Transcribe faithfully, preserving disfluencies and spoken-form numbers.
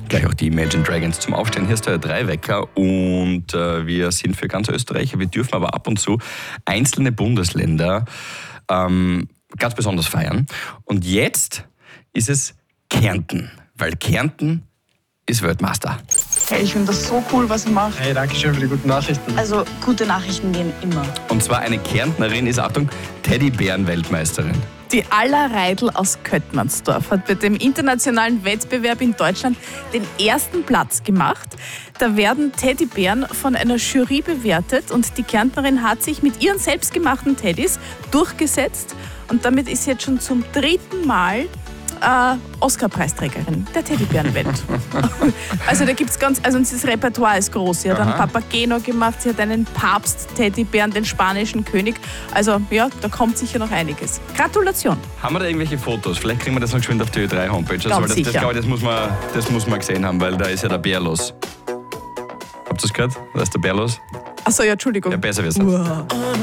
gleich auch die Imagine Dragons zum Aufstehen. Hier ist der drei Wecker und äh, wir sind für ganz Österreich. Wir dürfen aber ab und zu einzelne Bundesländer ähm, ganz besonders feiern. Und jetzt ist es Kärnten, weil Kärnten ist Weltmeister. Hey, ich finde das so cool, was ihr macht. Hey, danke schön für die guten Nachrichten. Also, gute Nachrichten gehen immer. Und zwar eine Kärntnerin ist, Achtung, Teddybären-Weltmeisterin. Die Alla Reidl aus Köttmannsdorf hat bei dem internationalen Wettbewerb in Deutschland den ersten Platz gemacht. Da werden Teddybären von einer Jury bewertet und die Kärntnerin hat sich mit ihren selbstgemachten Teddys durchgesetzt und damit ist sie jetzt schon zum dritten Mal äh, Oscar-Preisträgerin der Teddybärenwelt. Also da gibt's ganz, also das Repertoire ist groß. Sie hat einen Papageno gemacht, sie hat einen Papst-Teddybären, den spanischen König. Also ja, da kommt sicher noch einiges. Gratulation. Haben wir da irgendwelche Fotos? Vielleicht kriegen wir das noch geschwind auf die Ö drei Homepage. Also, Ganz weil das, das, sicher. glaube ich, das muss man, das muss man gesehen haben, weil da ist ja der Bär los. Habt ihr das gehört? Da ist der Bär los. Achso, ja, Entschuldigung. Ja, besser wird's nicht. Wow.